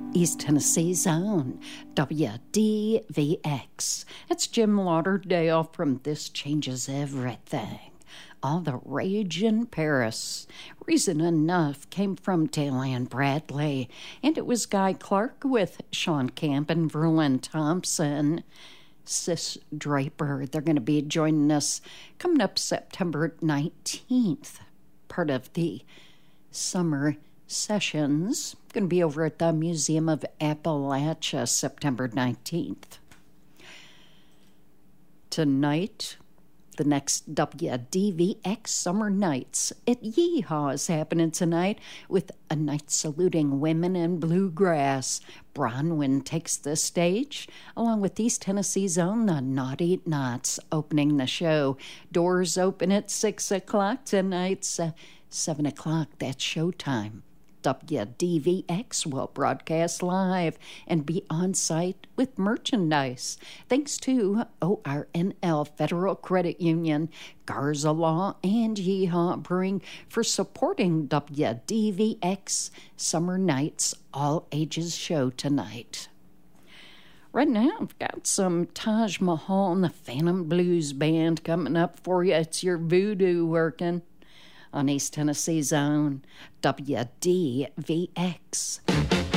East Tennessee's own WDVX. It's Jim Lauderdale from This Changes Everything. All the rage in Paris. Reason Enough came from Daylan Bradley, and it was Guy Clark with Sean Camp and Verlin Thompson. Sis Draper, they're going to be joining us coming up September 19th, part of the summer sessions. Going to be over at the Museum of Appalachia September 19th. Tonight, the next WDVX Summer Nights at Yeehaw is happening tonight with a night saluting women in bluegrass. Bronwyn takes the stage, along with East Tennessee's own The Naughty Knots, opening the show. Doors open at 6 o'clock tonight, 7 o'clock, that's showtime. WDVX will broadcast live and be on site with merchandise. Thanks to ORNL Federal Credit Union, Garza Law, and Yeehaw Brewing for supporting WDVX Summer Nights All Ages show tonight. Right now, I've got some Taj Mahal and the Phantom Blues Band coming up for you. It's your voodoo working on East Tennessee's own WDVX.